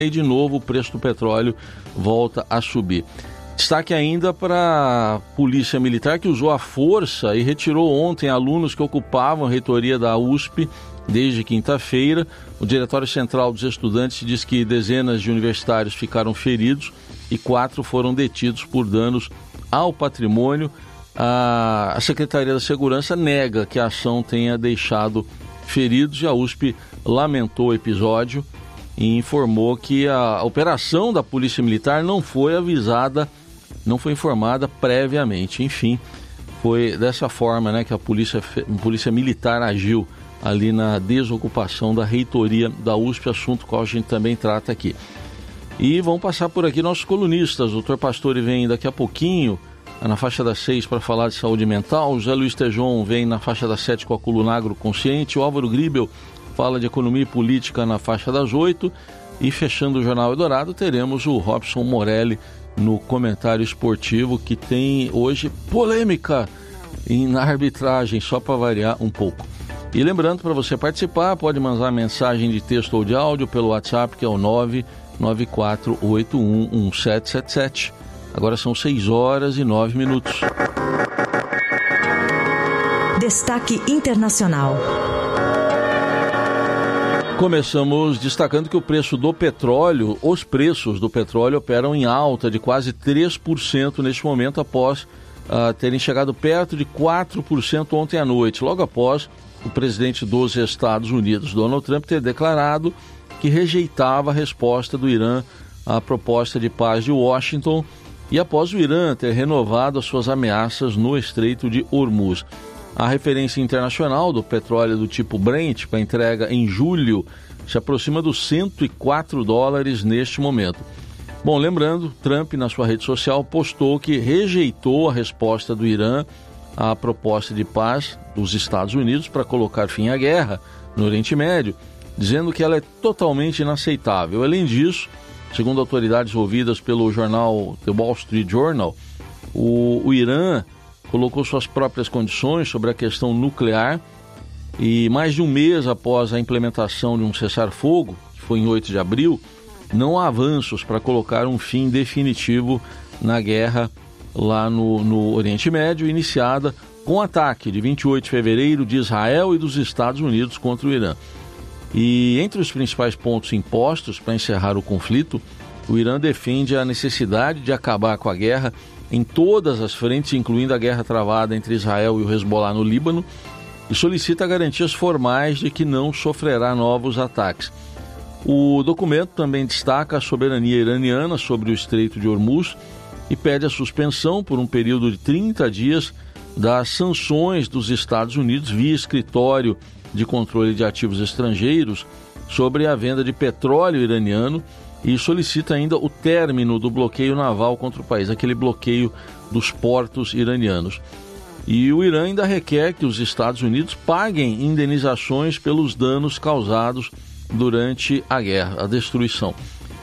e de novo o preço do petróleo volta a subir. Destaque ainda para a Polícia Militar, que usou a força e retirou ontem alunos que ocupavam a reitoria da USP desde quinta-feira. O Diretório Central dos Estudantes diz que dezenas de universitários ficaram feridos e 4 foram detidos por danos ao patrimônio. A Secretaria da Segurança nega que a ação tenha deixado feridos e a USP lamentou o episódio e informou que a operação da Polícia Militar não foi informada previamente. Enfim, foi dessa forma, né, que a Polícia Militar agiu ali na desocupação da reitoria da USP, assunto qual a gente também trata aqui. E vão passar por aqui nossos colunistas. O Dr. Pastore vem daqui a pouquinho, na faixa das 6, para falar de saúde mental. O José Luiz Tejon vem na faixa das 7 com a coluna Agroconsciente. O Álvaro Gribel fala de economia e política na faixa das 8. E fechando o Jornal Eldorado, teremos o Robson Morelli no comentário esportivo, que tem hoje polêmica na arbitragem, só para variar um pouco. E lembrando, para você participar, pode mandar mensagem de texto ou de áudio pelo WhatsApp, que é o 994811777. Agora são 6h09. Destaque Internacional. Começamos destacando que os preços do petróleo operam em alta de quase 3% neste momento, após terem chegado perto de 4% ontem à noite, logo após o presidente dos Estados Unidos, Donald Trump, ter declarado que rejeitava a resposta do Irã à proposta de paz de Washington e após o Irã ter renovado as suas ameaças no Estreito de Hormuz. A referência internacional do petróleo do tipo Brent para entrega em julho se aproxima dos $104 neste momento. Bom, lembrando, Trump na sua rede social postou que rejeitou a resposta do Irã à proposta de paz dos Estados Unidos para colocar fim à guerra no Oriente Médio, dizendo que ela é totalmente inaceitável. Além disso, segundo autoridades ouvidas pelo jornal The Wall Street Journal, o Irã colocou suas próprias condições sobre a questão nuclear e mais de um mês após a implementação de um cessar-fogo, que foi em 8 de abril, não há avanços para colocar um fim definitivo na guerra lá no Oriente Médio, iniciada com o ataque de 28 de fevereiro de Israel e dos Estados Unidos contra o Irã. E entre os principais pontos impostos para encerrar o conflito, o Irã defende a necessidade de acabar com a guerra em todas as frentes, incluindo a guerra travada entre Israel e o Hezbollah no Líbano, e solicita garantias formais de que não sofrerá novos ataques. O documento também destaca a soberania iraniana sobre o Estreito de Hormuz e pede a suspensão por um período de 30 dias das sanções dos Estados Unidos via escritório de controle de ativos estrangeiros sobre a venda de petróleo iraniano e solicita ainda o término do bloqueio naval contra o país, aquele bloqueio dos portos iranianos. E o Irã ainda requer que os Estados Unidos paguem indenizações pelos danos causados durante a guerra, a destruição.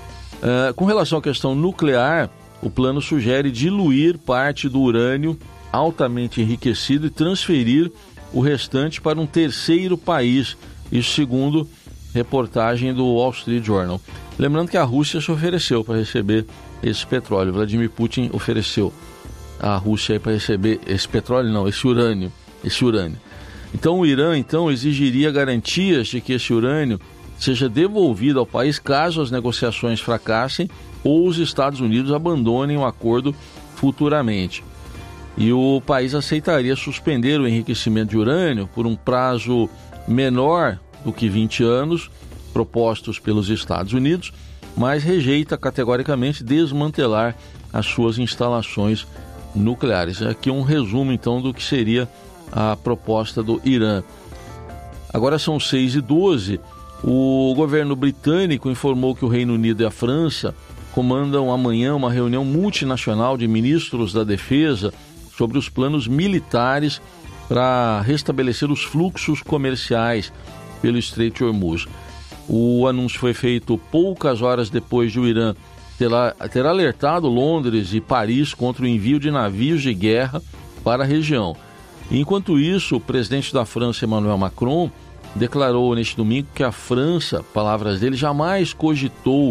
Com relação à questão nuclear, o plano sugere diluir parte do urânio altamente enriquecido e transferir o restante para um terceiro país, isso segundo reportagem do Wall Street Journal. Lembrando que a Rússia se ofereceu para receber esse petróleo. Vladimir Putin ofereceu a Rússia para receber esse petróleo, não, esse urânio. Então o Irã exigiria garantias de que esse urânio seja devolvido ao país caso as negociações fracassem ou os Estados Unidos abandonem o acordo futuramente. E o país aceitaria suspender o enriquecimento de urânio por um prazo menor do que 20 anos, propostos pelos Estados Unidos, mas rejeita categoricamente desmantelar as suas instalações nucleares. Aqui um resumo, então, do que seria a proposta do Irã. Agora são 6h12. O governo britânico informou que o Reino Unido e a França comandam amanhã uma reunião multinacional de ministros da Defesa sobre os planos militares para restabelecer os fluxos comerciais pelo Estreito de Hormuz. O anúncio foi feito poucas horas depois de o Irã ter alertado Londres e Paris contra o envio de navios de guerra para a região. Enquanto isso, o presidente da França, Emmanuel Macron, declarou neste domingo que a França, palavras dele, jamais cogitou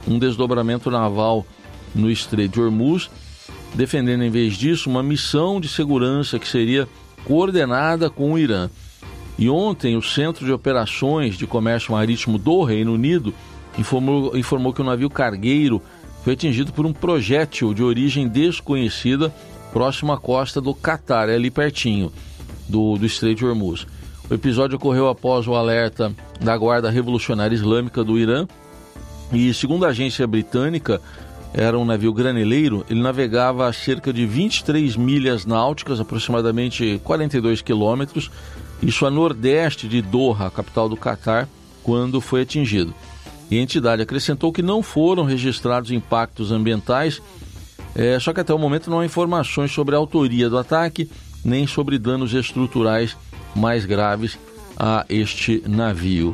um desdobramento naval no Estreito de Hormuz, defendendo em vez disso uma missão de segurança que seria coordenada com o Irã. E ontem o Centro de Operações de Comércio Marítimo do Reino Unido informou que o navio cargueiro foi atingido por um projétil de origem desconhecida próximo à costa do Catar, ali pertinho do Estreito de Hormuz. O episódio ocorreu após o alerta da Guarda Revolucionária Islâmica do Irã e, segundo a agência britânica, era um navio graneleiro. Ele navegava a cerca de 23 milhas náuticas, aproximadamente 42 quilômetros, isso a nordeste de Doha, a capital do Catar, quando foi atingido. E a entidade acrescentou que não foram registrados impactos ambientais, só que até o momento não há informações sobre a autoria do ataque, nem sobre danos estruturais mais graves a este navio.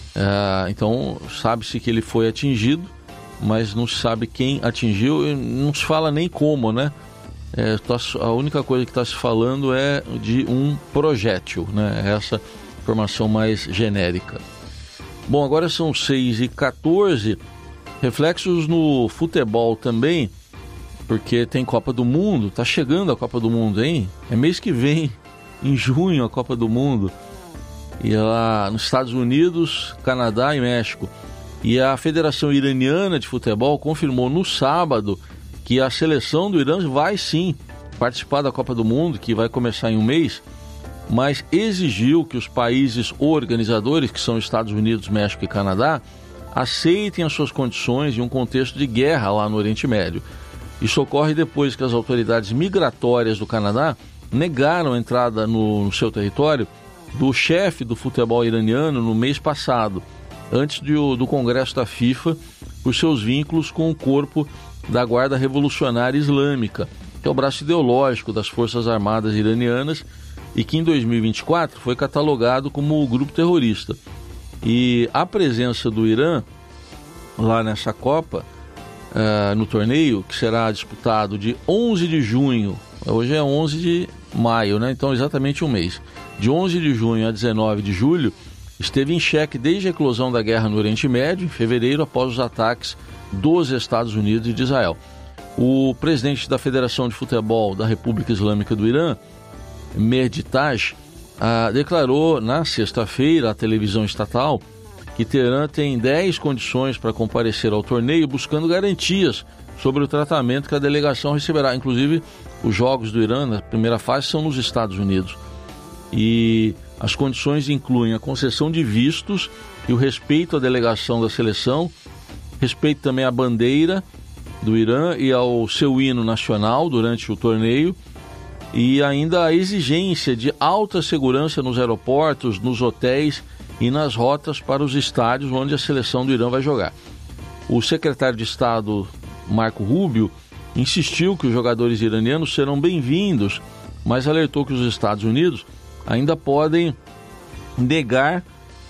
Então, sabe-se que ele foi atingido, mas não se sabe quem atingiu e não se fala nem como, né? A única coisa que está se falando é de um projétil, né? Essa informação mais genérica. Bom, agora são 6h14, reflexos no futebol também, porque tem Copa do Mundo, tá chegando a Copa do Mundo, hein? É mês que vem, em junho, a Copa do Mundo, e lá nos Estados Unidos, Canadá e México. E a Federação Iraniana de Futebol confirmou no sábado que a seleção do Irã vai sim participar da Copa do Mundo, que vai começar em um mês, mas exigiu que os países organizadores, que são Estados Unidos, México e Canadá, aceitem as suas condições em um contexto de guerra lá no Oriente Médio. Isso ocorre depois que as autoridades migratórias do Canadá negaram a entrada no seu território do chefe do futebol iraniano no mês passado, antes do Congresso da FIFA, por seus vínculos com o corpo da Guarda Revolucionária Islâmica, que é o braço ideológico das Forças Armadas iranianas e que em 2024 foi catalogado como grupo terrorista. E a presença do Irã lá nessa Copa, no torneio, que será disputado de 11 de junho, hoje é 11 de maio, né? Então exatamente um mês, de 11 de junho a 19 de julho, esteve em xeque desde a eclosão da guerra no Oriente Médio, em fevereiro, após os ataques dos Estados Unidos e de Israel. O presidente da Federação de Futebol da República Islâmica do Irã, Mehdi Taj, declarou na sexta-feira à televisão estatal que Teherã tem 10 condições para comparecer ao torneio, buscando garantias sobre o tratamento que a delegação receberá. Inclusive, os jogos do Irã, na primeira fase, são nos Estados Unidos. E as condições incluem a concessão de vistos e o respeito à delegação da seleção, respeito também à bandeira do Irã e ao seu hino nacional durante o torneio, e ainda a exigência de alta segurança nos aeroportos, nos hotéis e nas rotas para os estádios onde a seleção do Irã vai jogar. O secretário de Estado, Marco Rubio, insistiu que os jogadores iranianos serão bem-vindos, mas alertou que os Estados Unidos ainda podem negar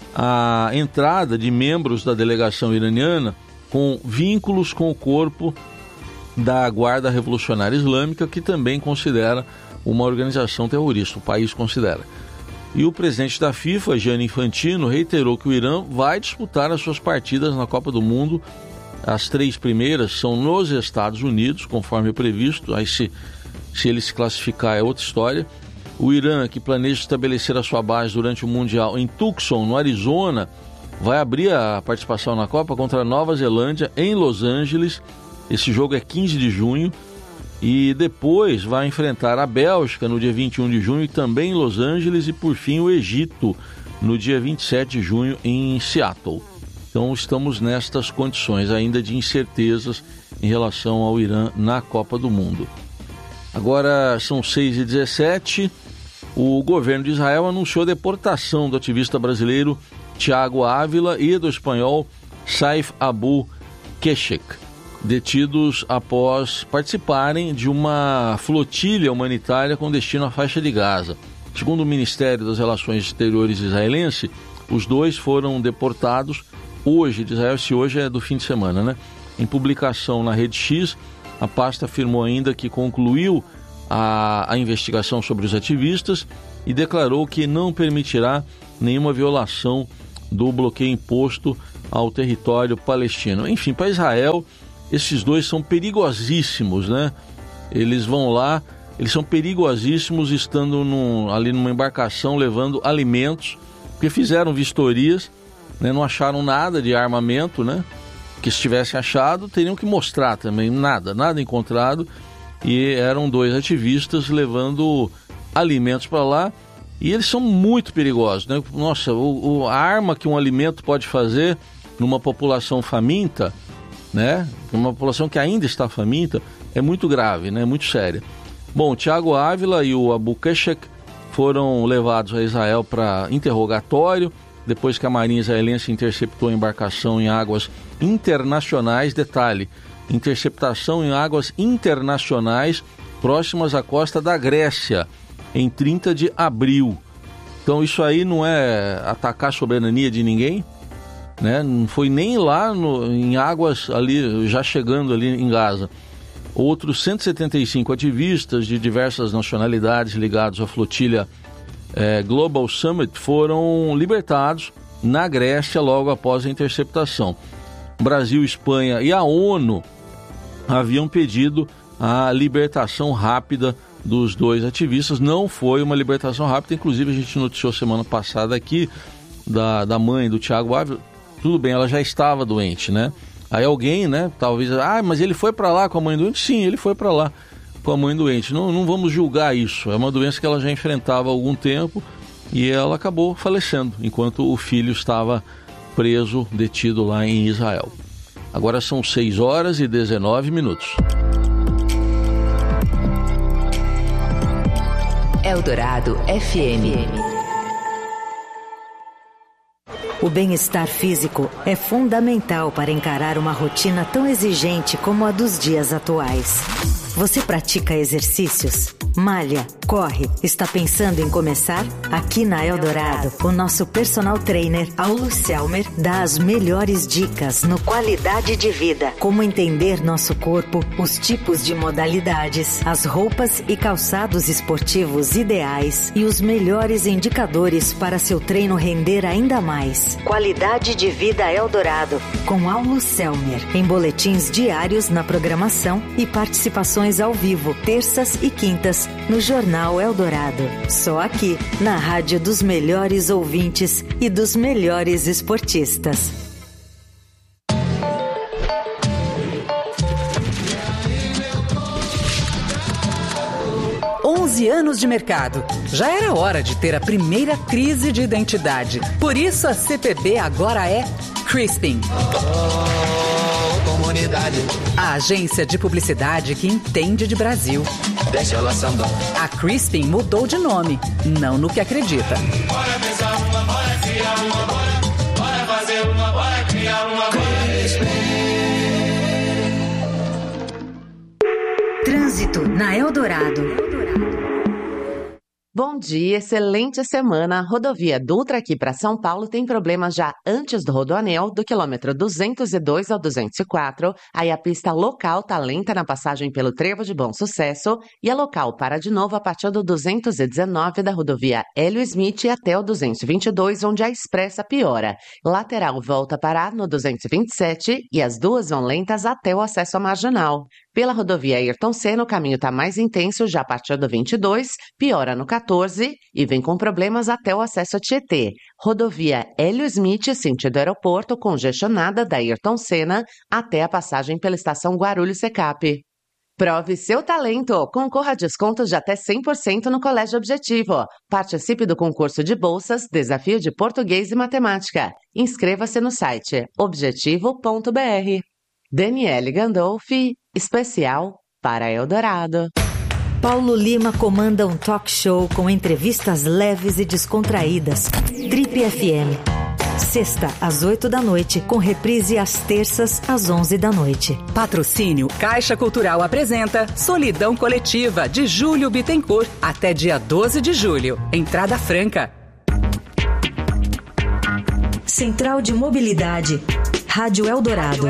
a entrada de membros da delegação iraniana com vínculos com o corpo da Guarda Revolucionária Islâmica, que também considera uma organização terrorista, o país considera. E o presidente da FIFA, Gianni Infantino, reiterou que o Irã vai disputar as suas partidas na Copa do Mundo. As 3 primeiras são nos Estados Unidos, conforme previsto. Aí se ele se classificar é outra história. O Irã, que planeja estabelecer a sua base durante o Mundial em Tucson, no Arizona, vai abrir a participação na Copa contra a Nova Zelândia em Los Angeles. Esse jogo é 15 de junho. E depois vai enfrentar a Bélgica no dia 21 de junho, também em Los Angeles, e por fim o Egito no dia 27 de junho em Seattle. Então estamos nestas condições ainda de incertezas em relação ao Irã na Copa do Mundo. Agora são 6h17, o governo de Israel anunciou a deportação do ativista brasileiro Thiago Ávila e do espanhol Saif Abu Keshek, detidos após participarem de uma flotilha humanitária com destino à faixa de Gaza. Segundo o Ministério das Relações Exteriores israelense, os dois foram deportados hoje de Israel. Se hoje é do fim de semana, né? Em publicação na Rede X, a pasta afirmou ainda que concluiu a investigação sobre os ativistas e declarou que não permitirá nenhuma violação do bloqueio imposto ao território palestino. Enfim, para Israel, esses dois são perigosíssimos, né? Eles vão lá, eles são perigosíssimos estando ali numa embarcação levando alimentos, porque fizeram vistorias, né? Não acharam nada de armamento, né? Que se tivessem achado, teriam que mostrar também, nada encontrado, e eram dois ativistas levando alimentos para lá, e eles são muito perigosos, né? Nossa, a arma que um alimento pode fazer numa população faminta, né? Uma população que ainda está faminta, é muito grave, né? Muito séria. Bom, o Thiago Ávila e o Abu Keshek foram levados a Israel para interrogatório, depois que a Marinha israelense interceptou a embarcação em águas internacionais. Detalhe, interceptação em águas internacionais próximas à costa da Grécia, em 30 de abril. Então isso aí não é atacar a soberania de ninguém, né? Não foi nem lá em águas ali, já chegando ali em Gaza. Outros 175 ativistas de diversas nacionalidades ligados à flotilha Global Summit foram libertados na Grécia logo após a interceptação. Brasil, Espanha e a ONU haviam pedido a libertação rápida dos dois ativistas. Não foi uma libertação rápida, inclusive a gente noticiou semana passada aqui da mãe do Thiago Ávila. Tudo bem, ela já estava doente, né? Aí alguém, né, talvez, mas ele foi para lá com a mãe doente? Sim, ele foi para lá com a mãe doente. Não vamos julgar isso. É uma doença que ela já enfrentava há algum tempo e ela acabou falecendo enquanto o filho estava preso, detido lá em Israel. Agora são 6h19. Eldorado FM. O bem-estar físico é fundamental para encarar uma rotina tão exigente como a dos dias atuais. Você pratica exercícios? Malha? Corre? Está pensando em começar? Aqui na Eldorado, o nosso personal trainer, Aulo Selmer, dá as melhores dicas no Qualidade de Vida. Como entender nosso corpo, os tipos de modalidades, as roupas e calçados esportivos ideais e os melhores indicadores para seu treino render ainda mais. Qualidade de Vida Eldorado, com Aulo Selmer, em boletins diários na programação e participações ao vivo, terças e quintas, no Jornal Eldorado. Só aqui, na rádio dos melhores ouvintes e dos melhores esportistas. 11 anos de mercado. Já era hora de ter a primeira crise de identidade. Por isso a CPB agora é Crispin. A agência de publicidade que entende de Brasil. Deixa ela sambar. A Crispin mudou de nome, não no que acredita. Bora pensar uma, bora criar uma, bora fazer uma, bora criar uma. Trânsito na Eldorado. Bom dia, excelente semana. A rodovia Dutra aqui para São Paulo tem problemas já antes do Rodoanel, do quilômetro 202 ao 204. Aí a pista local tá lenta na passagem pelo Trevo de Bom Sucesso e a local para de novo a partir do 219 da rodovia Hélio Smith até o 222, onde a expressa piora. Lateral volta a parar no 227 e as duas vão lentas até o acesso à Marginal. Pela rodovia Ayrton Senna, o caminho está mais intenso já a partir do 22, piora no 14 e vem com problemas até o acesso a Tietê. Rodovia Hélio Smith, sentido aeroporto, congestionada da Ayrton Senna até a passagem pela estação Guarulhos-Secap. Prove seu talento! Concorra a descontos de até 100% no Colégio Objetivo. Participe do concurso de bolsas, desafio de português e matemática. Inscreva-se no site objetivo.br. Daniele Gandolfi, especial para Eldorado. Paulo Lima comanda um talk show com entrevistas leves e descontraídas. Trip FM. Sexta, às 8 da noite, com reprise às terças, às 11 da noite. Patrocínio Caixa Cultural apresenta Solidão Coletiva, de Júlio Bittencourt, até dia 12 de julho. Entrada franca. Central de Mobilidade. Rádio Eldorado.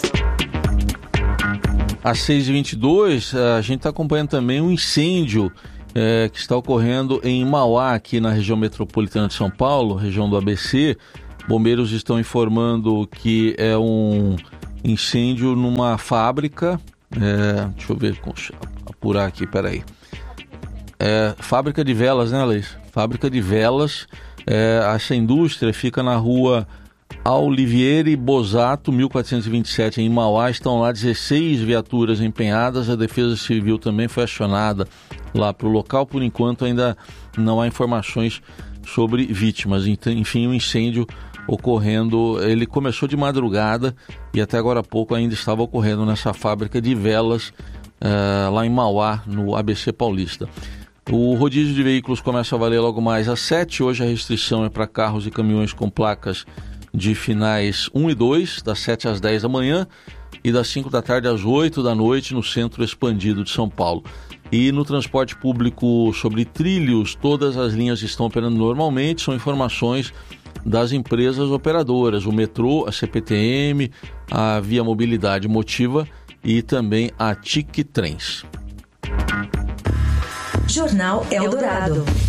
Às 6h22, a gente está acompanhando também um incêndio que está ocorrendo em Mauá, aqui na região metropolitana de São Paulo, região do ABC. Bombeiros estão informando que é um incêndio numa fábrica. Deixa eu ver, apurar aqui, peraí. Fábrica de velas, né, Laís? Fábrica de velas. Essa indústria fica na rua Olivieri Bosato, 1427, em Mauá. Estão lá 16 viaturas empenhadas. A Defesa Civil também foi acionada lá para o local. Por enquanto ainda não há informações sobre vítimas. Enfim, o incêndio ocorrendo, ele começou de madrugada e até agora há pouco ainda estava ocorrendo nessa fábrica de velas lá em Mauá, no ABC Paulista. O rodízio de veículos começa a valer logo mais às 7. Hoje a restrição é para carros e caminhões com placas de finais 1 e 2, das 7 às 10 da manhã e das 5 da tarde às 8 da noite no Centro Expandido de São Paulo. E no transporte público sobre trilhos, todas as linhas estão operando normalmente, são informações das empresas operadoras, o metrô, a CPTM, a Via Mobilidade Motiva e também a TIC Trens. Jornal Eldorado.